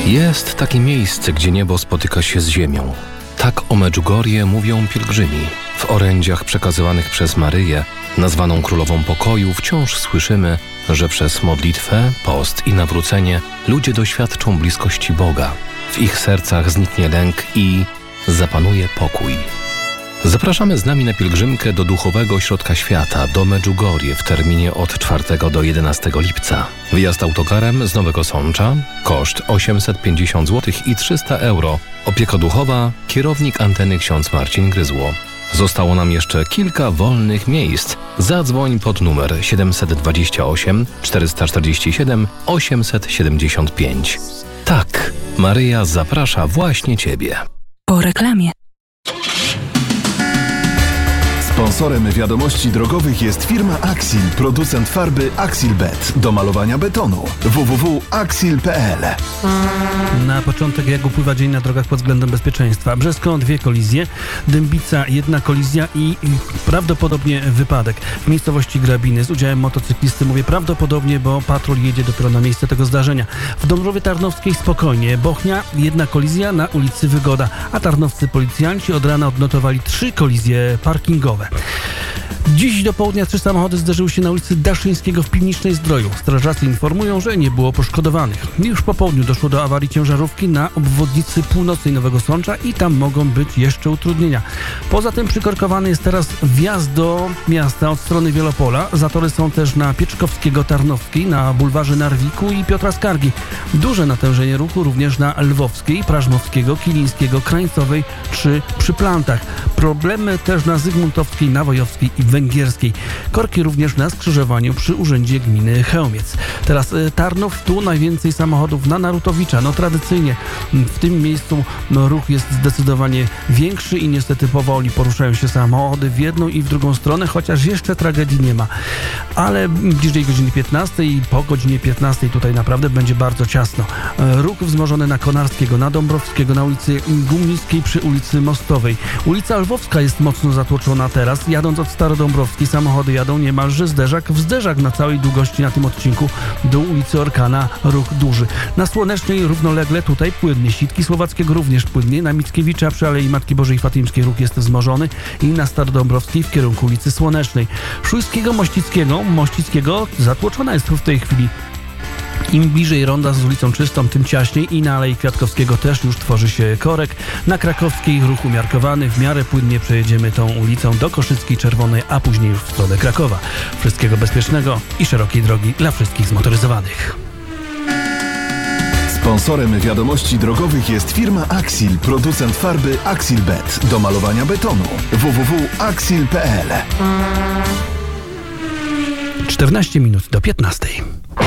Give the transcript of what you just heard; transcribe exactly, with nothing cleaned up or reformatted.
Jest takie miejsce, gdzie niebo spotyka się z ziemią. Tak o Medjugorje mówią pielgrzymi. W orędziach przekazywanych przez Maryję, nazwaną Królową Pokoju, wciąż słyszymy, że przez modlitwę, post i nawrócenie ludzie doświadczą bliskości Boga. W ich sercach zniknie lęk i zapanuje pokój. Zapraszamy z nami na pielgrzymkę do duchowego ośrodka świata, do Medjugorje w terminie od czwartego do jedenastego lipca. Wyjazd autokarem z Nowego Sącza, koszt osiemset pięćdziesiąt złotych i trzysta euro. Opieka duchowa, kierownik anteny ksiądz Marcin Gryzło. Zostało nam jeszcze kilka wolnych miejsc. Zadzwoń pod numer siedem dwa osiem czterysta czterdzieści siedem osiemset siedemdziesiąt pięć. Tak, Maryja zaprasza właśnie Ciebie. Po reklamie. Sponsorem wiadomości drogowych jest firma Axil, producent farby Axilbet do malowania betonu. w w w kropka axil kropka p l. Na początek, jak upływa dzień na drogach pod względem bezpieczeństwa. Brzesko dwie kolizje, Dębica jedna kolizja i, i prawdopodobnie wypadek w miejscowości Grabiny z udziałem motocyklisty. Mówię prawdopodobnie, bo patrol jedzie dopiero na miejsce tego zdarzenia. W Dąbrowie Tarnowskiej spokojnie. Bochnia jedna kolizja na ulicy Wygoda, a tarnowscy policjanci od rana odnotowali trzy kolizje parkingowe. Dziś do południa trzy samochody zderzyły się na ulicy Daszyńskiego w Piwnicznej Zdroju. Strażacy informują, że nie było poszkodowanych. Już po południu doszło do awarii ciężarówki na obwodnicy północnej Nowego Sącza i tam mogą być jeszcze utrudnienia. Poza tym przykorkowany jest teraz wjazd do miasta od strony Wielopola. Zatory są też na Pieczkowskiego Tarnowskiej, na bulwarze Narwiku i Piotra Skargi. Duże natężenie ruchu również na Lwowskiej, Prażmowskiego, Kilińskiego, Krańcowej czy przy Plantach. Problemy też na Zygmuntowskiej, Nawojowskiej i Węgierskiej. Korki również na skrzyżowaniu przy Urzędzie Gminy Chełmiec. Teraz Tarnów, tu najwięcej samochodów na Narutowicza. No tradycyjnie w tym miejscu no, ruch jest zdecydowanie większy i niestety powoli poruszają się samochody w jedną i w drugą stronę, chociaż jeszcze tragedii nie ma. Ale bliżej godziny piętnastej i po godzinie piętnastej tutaj naprawdę będzie bardzo ciasno. Ruch wzmożony na Konarskiego, na Dąbrowskiego, na ulicy Gumińskiej przy ulicy Mostowej. Ulica Lwowska jest mocno zatłoczona teraz. Jadąc od Starodąbrowskiej samochody jadą niemalże zderzak w zderzak na całej długości na tym odcinku do ulicy Orkana ruch duży. Na Słonecznej równolegle tutaj płynnie. Sitki Słowackiego również płynnie. Na Mickiewicza przy Alei Matki Bożej Fatymskiej ruch jest wzmożony i na Starodąbrowskiej w kierunku ulicy Słonecznej. Szujskiego, Mościckiego, Mościckiego zatłoczona jest w tej chwili. Im bliżej ronda z ulicą Czystą, tym ciaśniej i na Alei Kwiatkowskiego też już tworzy się korek. Na Krakowskiej ruch umiarkowany, w miarę płynnie przejedziemy tą ulicą do Koszyckiej Czerwonej, a później już w stronę Krakowa. Wszystkiego bezpiecznego i szerokiej drogi dla wszystkich zmotoryzowanych. Sponsorem wiadomości drogowych jest firma Axil, producent farby Axilbet do malowania betonu. w w w kropka axil kropka p l. czternaście minut do piętnastej.